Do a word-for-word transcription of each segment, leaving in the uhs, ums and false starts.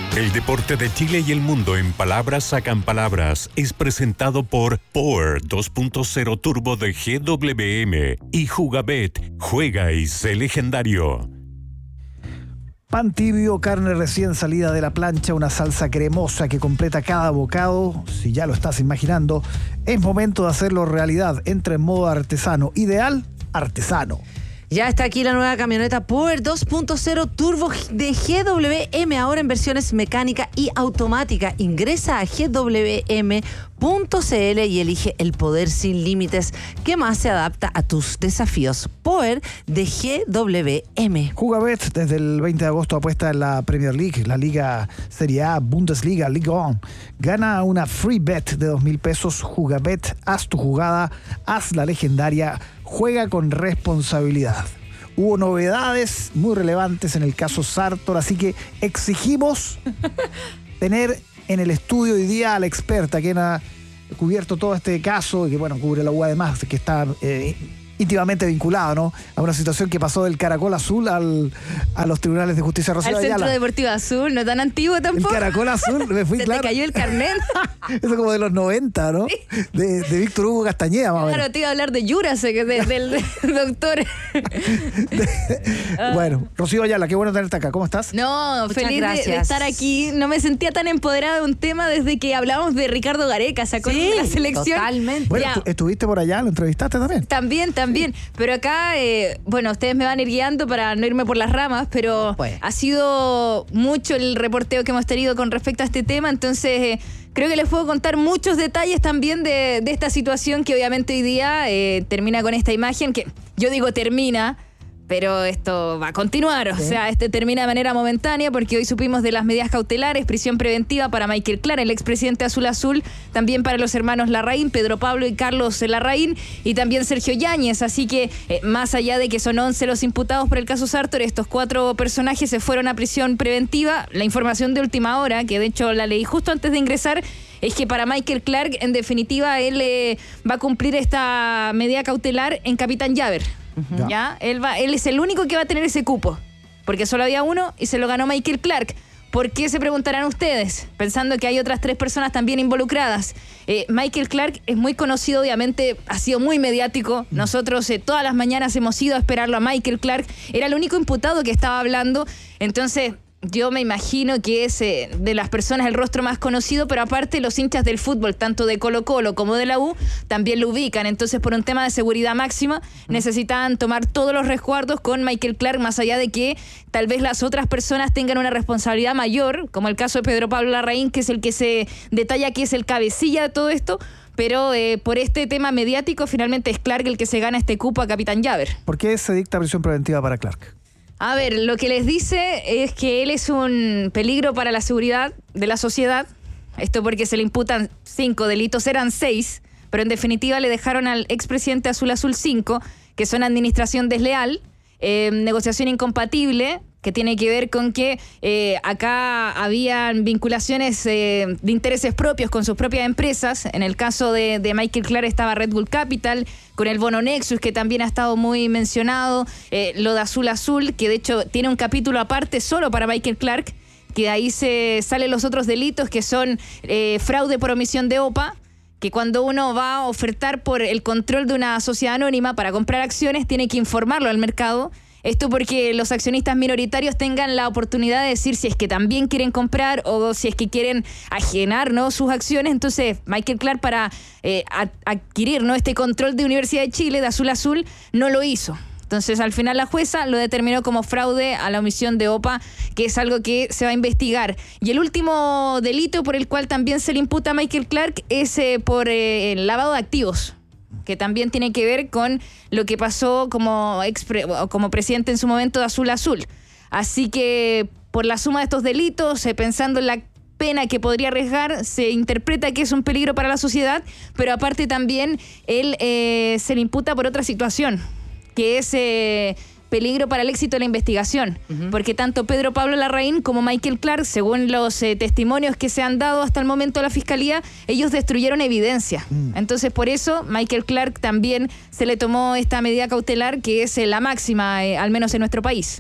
El deporte de Chile y el mundo en palabras sacan palabras es presentado por Power dos punto cero Turbo de G W M y Jugabet. Juega y sé legendario. Pan tibio, carne recién salida de la plancha, una salsa cremosa que completa cada bocado. Si ya lo estás imaginando, es momento de hacerlo realidad. Entra en modo artesano. Ideal, artesano. Ya está aquí la nueva camioneta Power dos punto cero Turbo de G W M, ahora en versiones mecánica y automática. Ingresa a G W M punto C L y elige el poder sin límites que más se adapta a tus desafíos. Power de G W M. Jugabet desde el veinte de agosto apuesta en la Premier League, la Liga Serie A, Bundesliga, Ligue uno. Gana una free bet de dos mil pesos. Jugabet, haz tu jugada, haz la legendaria. Juega con responsabilidad. Hubo novedades muy relevantes en el caso Sartor, así que exigimos tener en el estudio hoy día a la experta quien ha cubierto todo este caso y que, bueno, cubre la U además, que está eh, íntimamente vinculado, ¿no?, a una situación que pasó del Caracol Azul al, a los tribunales de justicia. Rocío Al Centro Ayala. Deportivo Azul, no tan antiguo tampoco. El Caracol Azul, me fui Se claro. te cayó el carnet. Eso como de los noventa, ¿no? Sí. De, de Víctor Hugo Castañeda, más o menos. Claro, te iba a hablar de Jurasek, de, del doctor. Bueno, Rocío Ayala, qué bueno tenerte acá. ¿Cómo estás? No, Muchas feliz de, gracias. de estar aquí. No me sentía tan empoderada de un tema desde que hablamos de Ricardo Gareca, ¿se acuerdan Sí, de la selección? totalmente. Bueno, Ya. tú estuviste por allá, lo entrevistaste también. También, también. Pero acá, eh, bueno, ustedes me van a ir guiando para no irme por las ramas, pero Pues. ha sido mucho el reporteo que hemos tenido con respecto a este tema, entonces eh, creo que les puedo contar muchos detalles también de, de esta situación que obviamente hoy día eh, termina con esta imagen, que yo digo termina, pero esto va a continuar, o Sí. sea, este termina de manera momentánea porque hoy supimos de las medidas cautelares, prisión preventiva para Michael Clark, el expresidente Azul Azul, también para los hermanos Larraín, Pedro Pablo y Carlos Larraín, y también Sergio Yáñez, así que eh, más allá de que son once los imputados por el caso Sartor, estos cuatro personajes se fueron a prisión preventiva. La información de última hora, que de hecho la leí justo antes de ingresar, es que para Michael Clark, en definitiva, él eh, va a cumplir esta medida cautelar en Capitán Llaver. Ya. ¿Ya? Él, va, él es el único que va a tener ese cupo, porque solo había uno y se lo ganó Michael Clark. ¿Por qué, se preguntarán ustedes? Pensando que hay otras tres personas también involucradas. Eh, Michael Clark es muy conocido, obviamente, ha sido muy mediático. Nosotros eh, todas las mañanas hemos ido a esperarlo a Michael Clark. Era el único imputado que estaba hablando. Entonces, yo me imagino que es eh, de las personas el rostro más conocido, pero aparte los hinchas del fútbol, tanto de Colo Colo como de la U, también lo ubican. Entonces, por un tema de seguridad máxima, necesitaban tomar todos los resguardos con Michael Clark, más allá de que tal vez las otras personas tengan una responsabilidad mayor, como el caso de Pedro Pablo Larraín, que es el que se detalla que es el cabecilla de todo esto, pero eh, por este tema mediático, finalmente es Clark el que se gana este cupo a Capitán Llaver. ¿Por qué se dicta prisión preventiva para Clark? A ver, lo que les dice es que él es un peligro para la seguridad de la sociedad. Esto porque se le imputan cinco delitos, eran seis, pero en definitiva le dejaron al expresidente Azul Azul cinco, que son administración desleal, eh, negociación incompatible, que tiene que ver con que eh, acá habían vinculaciones eh, de intereses propios con sus propias empresas. En el caso de, de Michael Clark estaba Red Bull Capital, con el bono Nexus, que también ha estado muy mencionado, eh, lo de Azul Azul, que de hecho tiene un capítulo aparte solo para Michael Clark, que de ahí se salen los otros delitos, que son eh, fraude por omisión de O P A, que cuando uno va a ofertar por el control de una sociedad anónima para comprar acciones, tiene que informarlo al mercado. Esto porque los accionistas minoritarios tengan la oportunidad de decir si es que también quieren comprar o si es que quieren ajenar, ¿no?, sus acciones. Entonces, Michael Clark, para eh, a, adquirir, ¿no?, este control de Universidad de Chile, de Azul Azul, no lo hizo. Entonces, al final la jueza lo determinó como fraude a la omisión de O P A, que es algo que se va a investigar. Y el último delito por el cual también se le imputa a Michael Clark es eh, por eh, el lavado de activos, que también tiene que ver con lo que pasó como, expre, como presidente en su momento de Azul Azul. Así que por la suma de estos delitos, eh, pensando en la pena que podría arriesgar, se interpreta que es un peligro para la sociedad, pero aparte también él eh, se le imputa por otra situación, que es eh, peligro para el éxito de la investigación, uh-huh. porque tanto Pedro Pablo Larraín como Michael Clark, según los eh, testimonios que se han dado hasta el momento a la Fiscalía, ellos destruyeron evidencia. Mm. Entonces, por eso, Michael Clark también se le tomó esta medida cautelar, que es eh, la máxima, eh, al menos en nuestro país.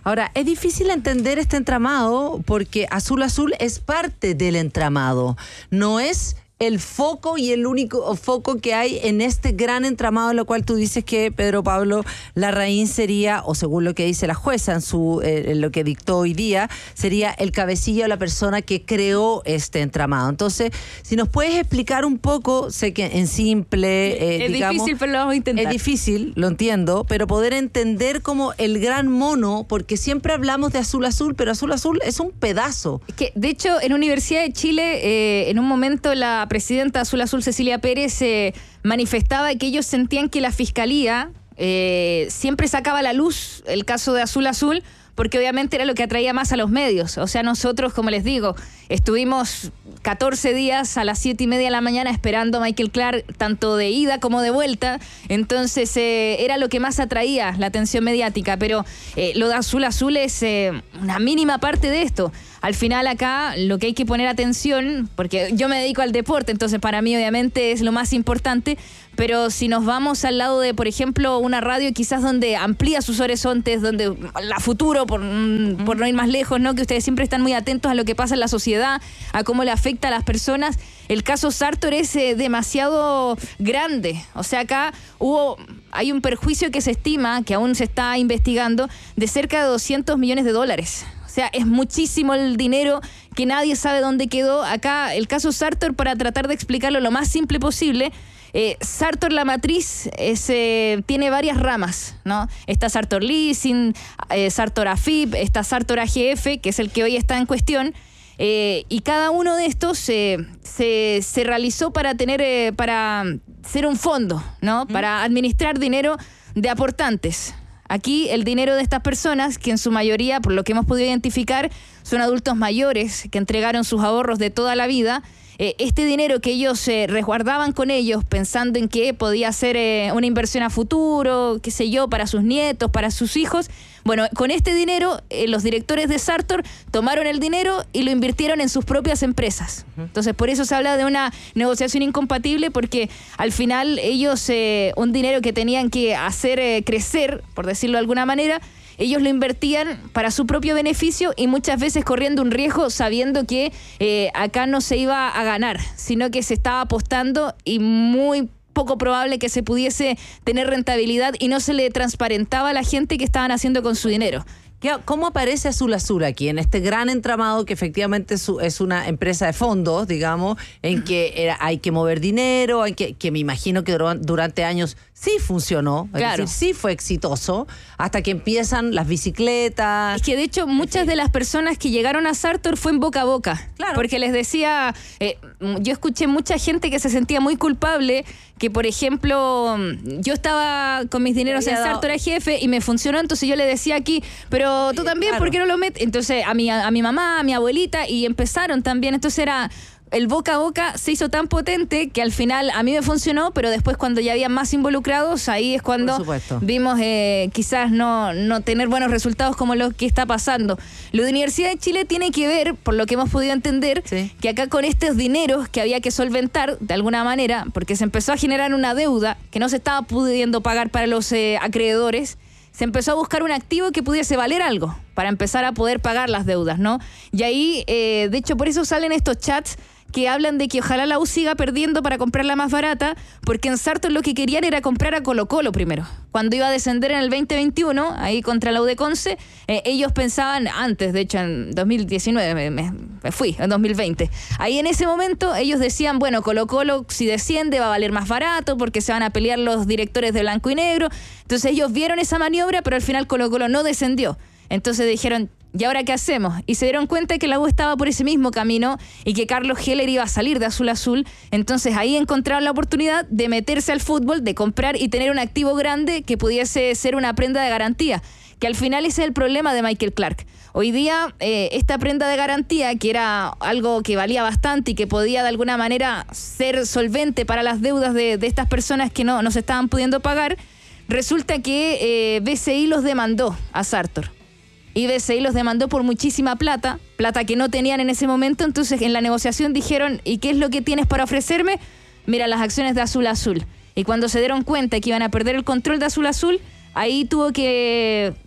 Ahora, es difícil entender este entramado porque Azul Azul es parte del entramado, no es el foco y el único foco que hay en este gran entramado, en lo cual tú dices que Pedro Pablo Larraín sería, o según lo que dice la jueza en su eh, en lo que dictó hoy día, sería el cabecilla o la persona que creó este entramado. Entonces, si nos puedes explicar un poco, sé que en simple, eh, es digamos, difícil, pero lo vamos a intentar. Es difícil, lo entiendo, pero poder entender como el gran mono, porque siempre hablamos de Azul Azul, pero Azul Azul es un pedazo. Es que, de hecho, en Universidad de Chile, eh, en un momento la presidenta Azul Azul, Cecilia Pérez, eh, manifestaba que ellos sentían que la Fiscalía eh, siempre sacaba a la luz el caso de Azul Azul, porque obviamente era lo que atraía más a los medios. O sea, nosotros, como les digo, estuvimos catorce días a las siete y media de la mañana esperando a Michael Clark, tanto de ida como de vuelta. Entonces, eh, era lo que más atraía la atención mediática. Pero eh, lo de Azul Azul es eh, una mínima parte de esto. Al final acá lo que hay que poner atención, porque yo me dedico al deporte, entonces para mí obviamente es lo más importante, pero si nos vamos al lado de, por ejemplo, una radio quizás donde amplía sus horizontes, donde la futuro, por, mm. por no ir más lejos, ¿no? Que ustedes siempre están muy atentos a lo que pasa en la sociedad, a cómo le afecta a las personas. El caso Sartor es eh, demasiado grande. O sea, acá hubo, hay un perjuicio que se estima, que aún se está investigando, de cerca de doscientos millones de dólares. O sea, es muchísimo el dinero que nadie sabe dónde quedó. Acá el caso Sartor, para tratar de explicarlo lo más simple posible, eh, Sartor, la matriz, es, eh, tiene varias ramas, ¿no? Está Sartor Leasing, eh, Sartor A F I P, está Sartor A G F, que es el que hoy está en cuestión, eh, y cada uno de estos eh, se, se realizó para tener, eh, para ser un fondo, ¿no? Para administrar dinero de aportantes. Aquí el dinero de estas personas, que en su mayoría, por lo que hemos podido identificar, son adultos mayores que entregaron sus ahorros de toda la vida, eh, este dinero que ellos eh, resguardaban con ellos pensando en que podía ser eh, una inversión a futuro, qué sé yo, para sus nietos, para sus hijos. Bueno, con este dinero, eh, los directores de Sartor tomaron el dinero y lo invirtieron en sus propias empresas. Entonces, por eso se habla de una negociación incompatible, porque al final ellos, eh, un dinero que tenían que hacer eh, crecer, por decirlo de alguna manera, ellos lo invertían para su propio beneficio y muchas veces corriendo un riesgo sabiendo que eh, acá no se iba a ganar, sino que se estaba apostando y muy poco probable que se pudiese tener rentabilidad y no se le transparentaba a la gente qué estaban haciendo con su dinero. ¿Cómo aparece Azul Azul aquí, en este gran entramado que efectivamente es una empresa de fondos, digamos, en que hay que mover dinero, hay que, que me imagino que durante años sí funcionó, claro. Es decir, sí fue exitoso, hasta que empiezan las bicicletas? Es que de hecho muchas sí. de las personas que llegaron a Sartor fue en boca a boca, claro. Porque les decía, eh, yo escuché mucha gente que se sentía muy culpable, que por ejemplo, yo estaba con mis dineros en Sartor A G F y me funcionó, entonces yo le decía aquí, pero tú también, claro. ¿Por qué no lo metes? Entonces a mi, a mi mamá, a mi abuelita, y empezaron también, entonces era... El boca a boca se hizo tan potente que al final a mí me funcionó, pero después cuando ya había más involucrados, ahí es cuando vimos eh, quizás no, no tener buenos resultados como lo que está pasando. Lo de Universidad de Chile tiene que ver, por lo que hemos podido entender, sí. que acá con estos dineros que había que solventar de alguna manera, porque se empezó a generar una deuda que no se estaba pudiendo pagar para los eh, acreedores, se empezó a buscar un activo que pudiese valer algo para empezar a poder pagar las deudas, ¿no? Y ahí, eh, de hecho, por eso salen estos chats que hablan de que ojalá la U siga perdiendo para comprarla más barata, porque en Sartor lo que querían era comprar a Colo Colo primero. Cuando iba a descender en el veinte veintiuno, ahí contra la U de Conce, eh, ellos pensaban, antes, de hecho en dos mil diecinueve, me, me, me fui, en dos mil veinte. Ahí en ese momento ellos decían, bueno, Colo Colo si desciende va a valer más barato porque se van a pelear los directores de blanco y negro. Entonces ellos vieron esa maniobra, pero al final Colo Colo no descendió. Entonces dijeron, ¿y ahora qué hacemos? Y se dieron cuenta que la U estaba por ese mismo camino y que Carlos Heller iba a salir de Azul Azul. Entonces ahí encontraron la oportunidad de meterse al fútbol, de comprar y tener un activo grande que pudiese ser una prenda de garantía. Que al final ese es el problema de Michael Clark. Hoy día eh, esta prenda de garantía, que era algo que valía bastante y que podía de alguna manera ser solvente para las deudas de, de estas personas que no, no se estaban pudiendo pagar, resulta que eh, B C I los demandó a Sartor. Y B C I los demandó por muchísima plata, plata que no tenían en ese momento. Entonces en la negociación dijeron, ¿y qué es lo que tienes para ofrecerme? Mira, las acciones de Azul Azul. Y cuando se dieron cuenta que iban a perder el control de Azul Azul, ahí tuvo que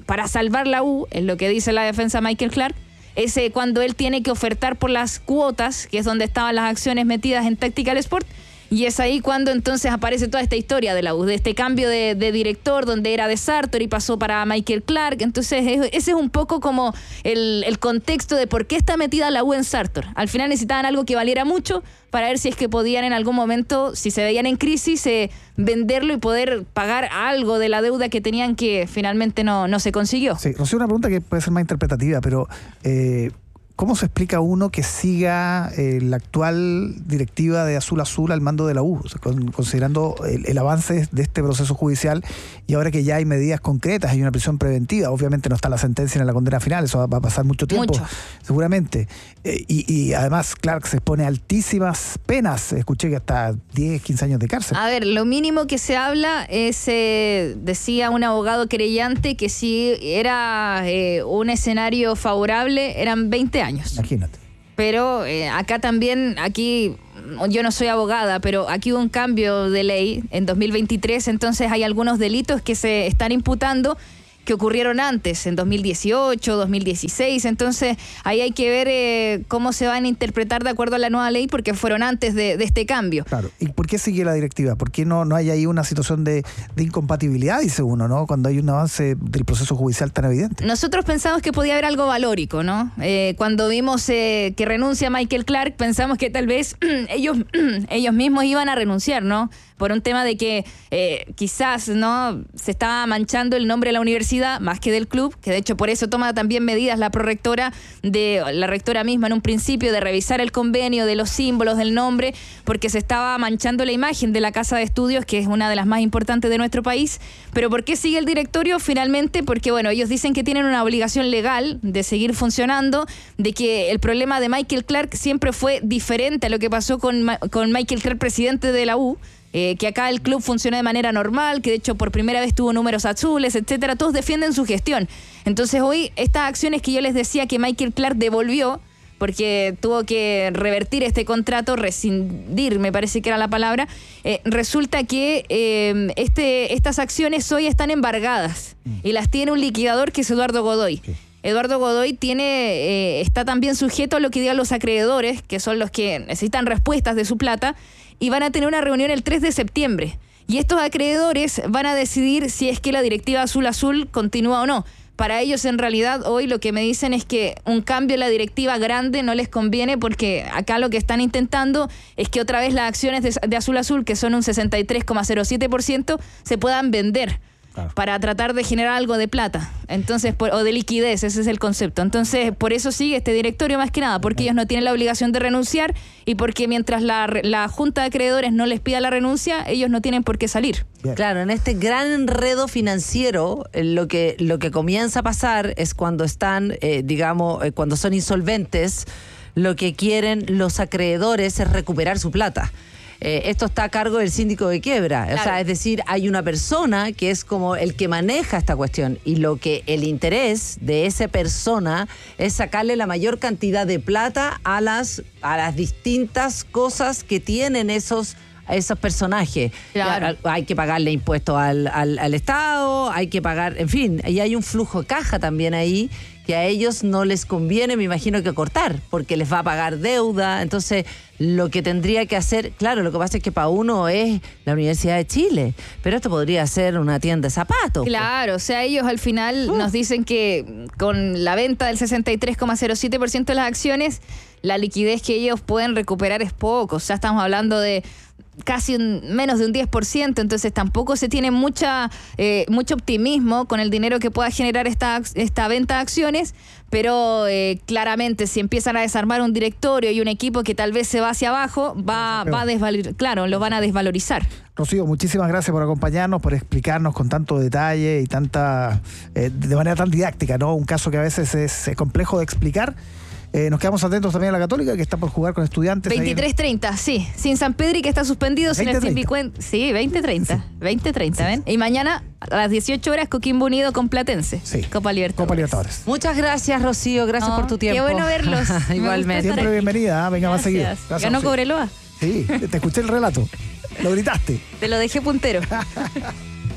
para salvar la U, es lo que dice la defensa Michael Clark, es eh, cuando él tiene que ofertar por las cuotas, que es donde estaban las acciones metidas en Tactical Sport. Y es ahí cuando entonces aparece toda esta historia de la U, de este cambio de, de director, donde era de Sartor y pasó para Michael Clark. Entonces es, ese es un poco como el, el contexto de por qué está metida la U en Sartor. Al final necesitaban algo que valiera mucho para ver si es que podían en algún momento, si se veían en crisis, eh, venderlo y poder pagar algo de la deuda que tenían, que finalmente no, no se consiguió. Sí, Rocío, una pregunta que puede ser más interpretativa, pero... Eh, ¿cómo se explica uno que siga eh, la actual directiva de Azul Azul al mando de la U, o sea, con, considerando el, el avance de este proceso judicial y ahora que ya hay medidas concretas, hay una prisión preventiva? Obviamente no está la sentencia ni la condena final, eso va, va a pasar mucho tiempo, mucho. seguramente. Eh, y, y además Clark se expone a altísimas penas, escuché que hasta diez, quince años de cárcel. A ver, lo mínimo que se habla es, eh, decía un abogado querellante, que si era eh, un escenario favorable eran veinte años. Imagínate. Pero eh, acá también, aquí, yo no soy abogada, pero aquí hubo un cambio de ley en dos mil veintitrés, entonces hay algunos delitos que se están imputando que ocurrieron antes, en dos mil dieciocho, dos mil dieciséis, entonces ahí hay que ver eh, cómo se van a interpretar de acuerdo a la nueva ley, porque fueron antes de, de este cambio. Claro, ¿y por qué sigue la directiva? ¿Por qué no, no hay ahí una situación de, de incompatibilidad, dice uno, ¿no? Cuando hay un avance del proceso judicial tan evidente. Nosotros pensamos que podía haber algo valórico, ¿no? Eh, cuando vimos eh, que renuncia Michael Clark, pensamos que tal vez ellos, ellos mismos iban a renunciar, ¿no? Por un tema de que eh, quizás no se estaba manchando el nombre de la universidad más que del club, que de hecho por eso toma también medidas la prorectora, de la rectora misma en un principio, de revisar el convenio, de los símbolos, del nombre, porque se estaba manchando la imagen de la Casa de Estudios, que es una de las más importantes de nuestro país. Pero ¿por qué sigue el directorio? Finalmente porque, bueno, ellos dicen que tienen una obligación legal de seguir funcionando, de que el problema de Michael Clark siempre fue diferente a lo que pasó con, con Michael Clark, presidente de la U. Eh, que acá el club funciona de manera normal, que de hecho por primera vez tuvo números azules, etcétera. Todos defienden su gestión. Entonces hoy estas acciones que yo les decía que Michael Clark devolvió, porque tuvo que revertir este contrato, rescindir, me parece que era la palabra, eh, resulta que eh, este, estas acciones hoy están embargadas y las tiene un liquidador que es Eduardo Godoy. Sí. Eduardo Godoy tiene, eh, está también sujeto a lo que digan los acreedores, que son los que necesitan respuestas de su plata, y van a tener una reunión el tres de septiembre. Y estos acreedores van a decidir si es que la directiva Azul Azul continúa o no. Para ellos, en realidad, hoy lo que me dicen es que un cambio en la directiva grande no les conviene, porque acá lo que están intentando es que otra vez las acciones de, de Azul Azul, que son un sesenta y tres coma cero siete por ciento, se puedan vender. Claro. Para tratar de generar algo de plata, entonces por, o de liquidez, ese es el concepto. Entonces, por eso sigue este directorio más que nada, porque ellos no tienen la obligación de renunciar y porque mientras la, la Junta de Acreedores no les pida la renuncia, ellos no tienen por qué salir. Bien. Claro, en este gran enredo financiero, lo que, lo que comienza a pasar es cuando están, eh, digamos, eh, cuando son insolventes, lo que quieren los acreedores es recuperar su plata. Eh, esto está a cargo del síndico de quiebra. Claro. O sea, es decir, hay una persona que es como el que maneja esta cuestión, y lo que el interés de esa persona es sacarle la mayor cantidad de plata a las, a las distintas cosas que tienen esos a esos personajes. Claro. Hay que pagarle impuestos al, al, al Estado, hay que pagar, en fin, y hay un flujo de caja también ahí que a ellos no les conviene, me imagino, que cortar, porque les va a pagar deuda. Entonces, lo que tendría que hacer, claro, lo que pasa es que para uno es la Universidad de Chile, pero esto podría ser una tienda de zapatos. Claro, o sea, ellos al final uh. nos dicen que con la venta del sesenta y tres coma cero siete por ciento de las acciones, la liquidez que ellos pueden recuperar es poco. O sea, estamos hablando de casi un, menos de un diez por ciento, entonces tampoco se tiene mucha eh, mucho optimismo con el dinero que pueda generar esta, esta venta de acciones, pero eh, claramente si empiezan a desarmar un directorio y un equipo que tal vez se va hacia abajo, va, va a desvalorizar, claro, lo van a desvalorizar. Rocío, muchísimas gracias por acompañarnos, por explicarnos con tanto detalle y tanta eh, de manera tan didáctica, ¿no? Un caso que a veces es, es complejo de explicar. Eh, nos quedamos atentos también a la Católica, que está por jugar con Estudiantes. veintitrés treinta, sí. Sin San Pedri, que está suspendido, sin el Simbicuén. Sí, veinte treinta. Sí. veinte treinta, sí. ¿Ven? Y mañana a las dieciocho horas, Coquimbo Unido con Platense. Sí. Copa Libertadores. Copa Libertadores. Muchas gracias, Rocío. Gracias no, por tu tiempo. Qué bueno verlos. Igualmente. Siempre bienvenida. ¿eh? Venga, más seguido. Gracias. Ganó Rocío. Cobreloa. Sí, te escuché el relato. Lo gritaste. Te lo dejé puntero.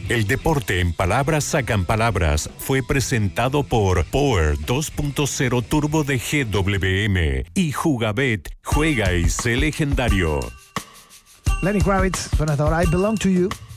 El deporte en palabras sacan palabras fue presentado por Power dos punto cero Turbo de G W M y Jugabet, juega y sé legendario. Lenny Kravitz, suena hasta ahora I Belong to You.